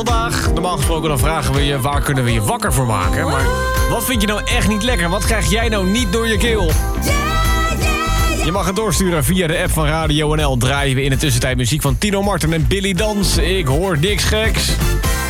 Vandaag, normaal gesproken dan vragen we je waar kunnen we je wakker voor maken. Maar wat vind je nou echt niet lekker? Wat krijg jij nou niet door je keel? Je mag het doorsturen via de app van Radio NL. Draaien we in de tussentijd muziek van Tino Martin en Billy Dans. Ik hoor niks geks.